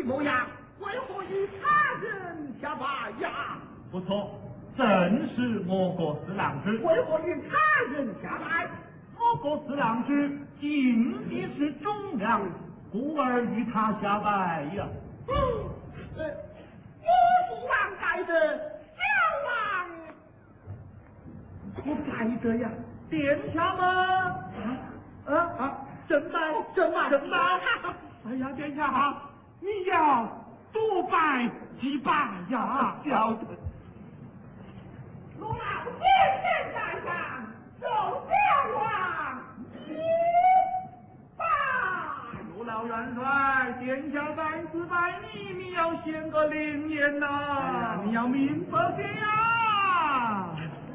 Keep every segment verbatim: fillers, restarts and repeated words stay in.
模样，为何以他人下拜呀？ 不错，正是我国四郎之。 为何以他人下拜？ 我国四郎之尽必是忠良，故而与他下拜呀。 嗯，呃，我父王盖的，小王不盖的呀。 殿下吗？啊啊啊！正拜， 正拜， 正拜！哎呀，殿下，你要多拜几拜呀！ 晓得。 陆老先生在上，受小王一拜。 陆老元帅，殿下在此拜你，你要献个灵言呐、啊！你要明白些呀！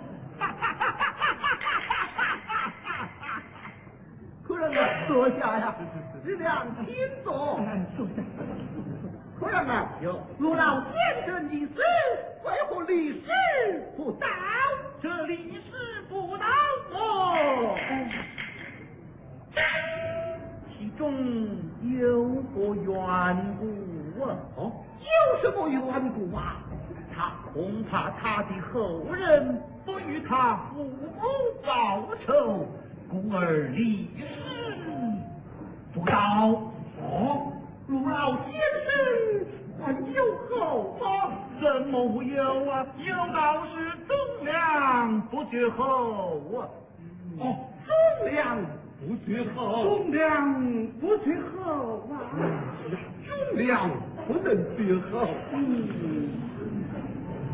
客人们坐下呀，质量请坐。 坐下。 客人们， 有陆老先生一死，为何立誓不到？ 这里是不到我，其中有个缘故啊。 哦，有什么缘故啊？ 他恐怕他的后人不与他父母报仇，故而立誓不到。 哦，陆老先生还有后吗？ 怎么无有啊？有道是忠良不绝后啊。 哦，忠良不绝后， 忠良不绝后啊。 忠良不能绝后。嗯。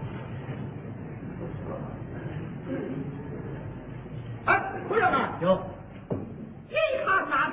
哎，客人们， 有。